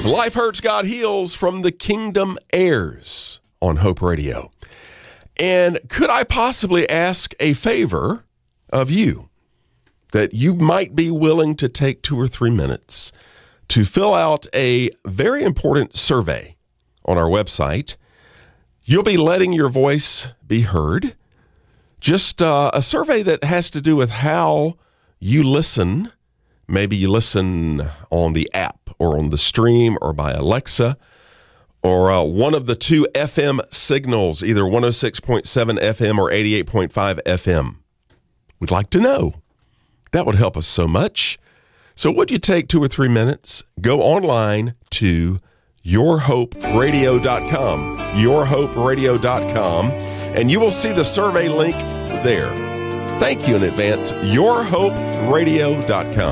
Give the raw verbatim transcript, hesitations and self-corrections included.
Life Hurts, God Heals from the Kingdom Heirs on Hope Radio. And could I possibly ask a favor of you that you might be willing to take two or three minutes to fill out a very important survey on our website? You'll be letting your voice be heard. Just uh, a survey that has to do with how you listen. Maybe you listen on the app or on the stream or by Alexa or uh, one of the two F M signals, either one oh six point seven F M or eighty-eight point five F M. We'd like to know. That would help us so much. So would you take two or three minutes, go online to your hope radio dot com, your hope radio dot com, and you will see the survey link there. Thank you in advance, your hope radio dot com.